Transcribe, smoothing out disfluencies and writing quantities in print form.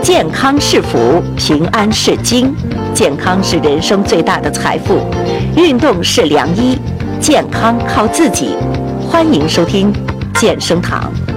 健康是福，平安是金。健康是人生最大的财富，运动是良医，健康靠自己。欢迎收听健生堂。